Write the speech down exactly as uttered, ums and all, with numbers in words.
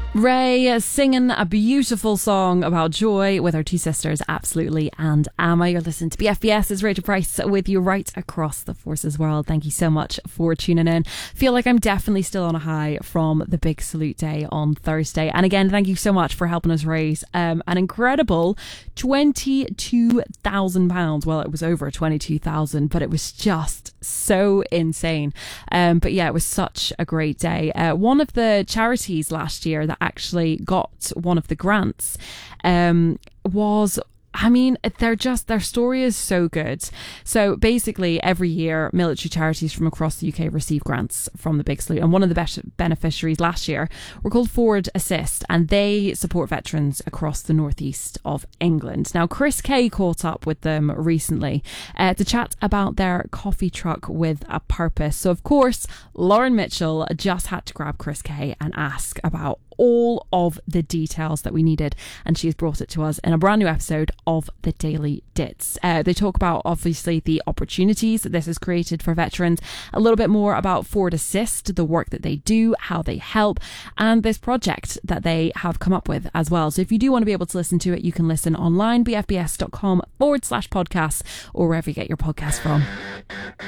Ray singing a beautiful song about joy with her two sisters, Absolutely and Amma. You're listening to B F B S. It's Rachel Price with you right across the Forces world. Thank you so much for tuning in. Feel like I'm definitely still on a high from the big salute day on Thursday. And again, thank you so much for helping us raise um, an incredible twenty-two thousand pounds. Well, it was over twenty-two thousand, but it was just so insane. Um, but yeah, it was such a great day. Uh, one of the charities last year that actually got one of the grants um, was, I mean, they're just, their story is so good. So basically every year military charities from across the U K receive grants from the Big Salute, and one of the best beneficiaries last year were called Forward Assist, and they support veterans across the northeast of England. Now Chris Kay caught up with them recently uh, to chat about their coffee truck with a purpose. So of course Lauren Mitchell just had to grab Chris Kay and ask about all of the details that we needed, and she's brought it to us in a brand new episode of the Daily Dits. Uh, they talk about obviously the opportunities that this has created for veterans, a little bit more about Forward Assist, the work that they do, how they help, and this project that they have come up with as well. So if you do want to be able to listen to it, you can listen online, bfbs.com forward slash podcasts, or wherever you get your podcasts from.